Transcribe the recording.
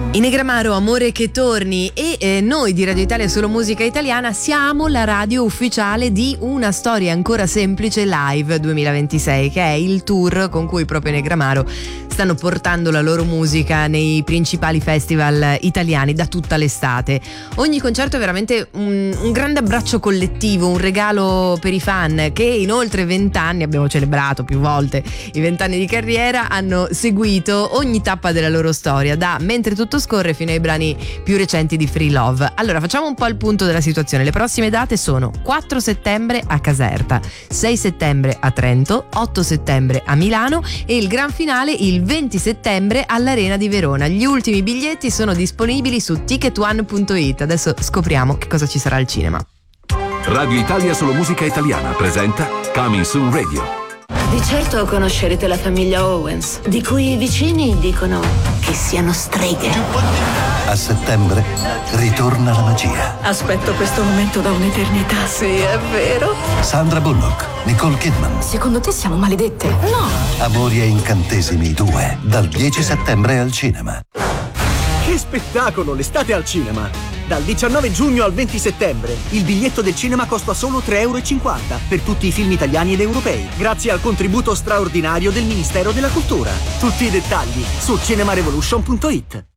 In Negramaro, amore che torni, e noi di Radio Italia Solo Musica Italiana siamo la radio ufficiale di Una Storia Ancora Semplice Live 2026, che è il tour con cui proprio Negramaro stanno portando la loro musica nei principali festival italiani da tutta l'estate. Ogni concerto è veramente un grande abbraccio collettivo, un regalo per i fan che in oltre 20 anni, abbiamo celebrato più volte i 20 anni di carriera, hanno seguito ogni tappa della loro storia, da Mentre tutto scorre fino ai brani più recenti di Free Love. Allora facciamo un po' il punto della situazione. Le prossime date sono 4 settembre a Caserta, 6 settembre a Trento, 8 settembre a Milano e il gran finale il 20 settembre all'Arena di Verona. Gli ultimi biglietti sono disponibili su ticketone.it. Adesso scopriamo che cosa ci sarà al cinema. Radio Italia Solo Musica Italiana presenta Coming Soon Radio. Di certo conoscerete la famiglia Owens, di cui i vicini dicono che siano streghe. A settembre ritorna la magia. Aspetto questo momento da un'eternità. Sì, è vero. Sandra Bullock, Nicole Kidman. Secondo te siamo maledette? No. Amori e incantesimi 2, dal 10 settembre al cinema. Che spettacolo, l'estate al cinema! Dal 19 giugno al 20 settembre il biglietto del cinema costa solo 3,50 € per tutti i film italiani ed europei, grazie al contributo straordinario del Ministero della Cultura. Tutti i dettagli su cinemarevolution.it.